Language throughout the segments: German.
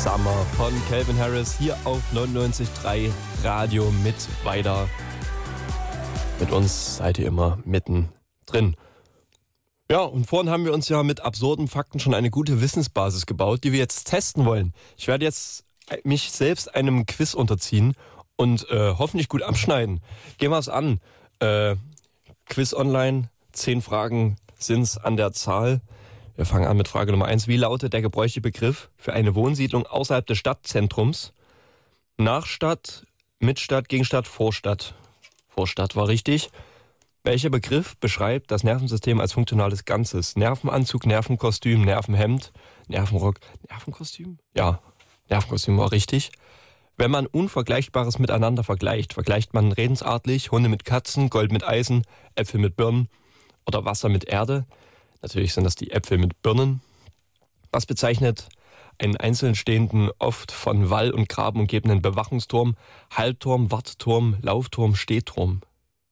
Summer von Calvin Harris hier auf 99.3 Radio mit weiter. Mit uns seid ihr immer mittendrin. Ja, und vorhin haben wir uns ja mit absurden Fakten schon eine gute Wissensbasis gebaut, die wir jetzt testen wollen. Ich werde jetzt mich selbst einem Quiz unterziehen und hoffentlich gut abschneiden. Gehen wir es an. Quiz online, 10 Fragen sind's an der Zahl. Wir fangen an mit Frage Nummer 1. Wie lautet der gebräuchliche Begriff für eine Wohnsiedlung außerhalb des Stadtzentrums? Nachstadt, Mitstadt, Gegenstadt, Vorstadt. Vorstadt war richtig. Welcher Begriff beschreibt das Nervensystem als funktionales Ganzes? Nervenanzug, Nervenkostüm, Nervenhemd, Nervenrock, Nervenkostüm? Ja, Nervenkostüm war richtig. Wenn man Unvergleichbares miteinander vergleicht, vergleicht man redensartlich Hunde mit Katzen, Gold mit Eisen, Äpfel mit Birnen oder Wasser mit Erde. Natürlich sind das die Äpfel mit Birnen. Was bezeichnet einen einzeln stehenden, oft von Wall und Graben umgebenen Bewachungsturm? Halbturm, Wartturm, Laufturm, Stehturm.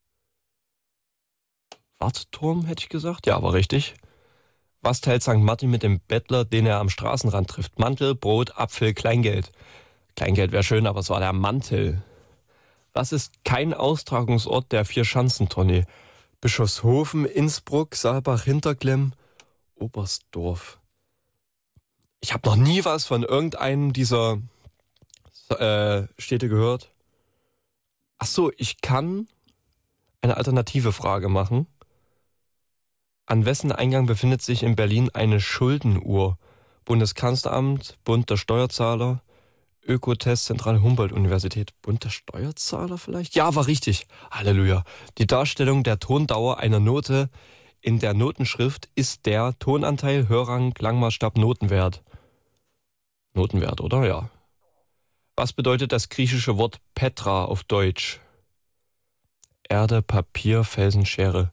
Wartturm, hätte ich gesagt? Ja, war richtig. Was teilt St. Martin mit dem Bettler, den er am Straßenrand trifft? Mantel, Brot, Apfel, Kleingeld. Kleingeld wäre schön, aber es war der Mantel. Was ist kein Austragungsort der Vierschanzentournee? Bischofshofen, Innsbruck, Saalbach, Hinterklemm, Oberstdorf. Ich habe noch nie was von irgendeinem dieser Städte gehört. Ach so, ich kann eine alternative Frage machen. An wessen Eingang befindet sich in Berlin eine Schuldenuhr? Bundeskanzleramt, Bund der Steuerzahler, Ökotest, Zentrale Humboldt-Universität. Bund der Steuerzahler vielleicht? Ja, war richtig. Halleluja. Die Darstellung der Tondauer einer Note in der Notenschrift ist der Tonanteil, Hörrang, Klangmaßstab, Notenwert. Notenwert, oder? Ja. Was bedeutet das griechische Wort Petra auf Deutsch? Erde, Papier, Felsen, Schere.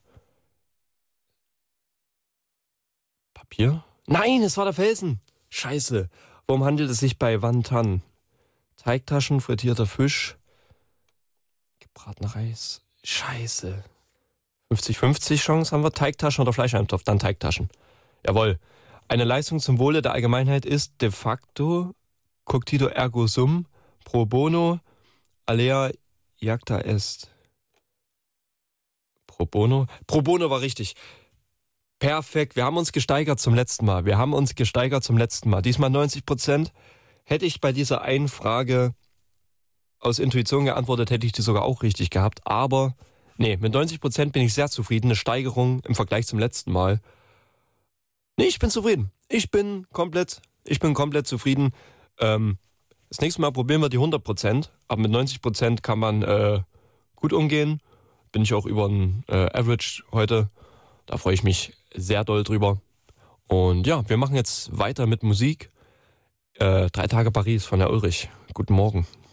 Papier? Nein, es war der Felsen. Scheiße. Worum handelt es sich bei Wantan? Teigtaschen, frittierter Fisch, gebratener Reis. Scheiße. 50-50 Chance haben wir. Teigtaschen oder Fleischeintopf? Dann Teigtaschen. Jawohl. Eine Leistung zum Wohle der Allgemeinheit ist de facto, cogito ergo sum, pro bono, alea iacta est. Pro bono? Pro bono war richtig. Perfekt. Wir haben uns gesteigert zum letzten Mal. Diesmal 90%. Hätte ich bei dieser einen Frage aus Intuition geantwortet, hätte ich die sogar auch richtig gehabt. Aber nee, mit 90% bin ich sehr zufrieden. Eine Steigerung im Vergleich zum letzten Mal. Nee, ich bin zufrieden. Ich bin komplett zufrieden. Das nächste Mal probieren wir die 100%. Aber mit 90% kann man gut umgehen. Bin ich auch über ein Average heute. Da freue ich mich sehr doll drüber. Und ja, wir machen jetzt weiter mit Musik. 3 Tage Paris von der Ulrich. Guten Morgen.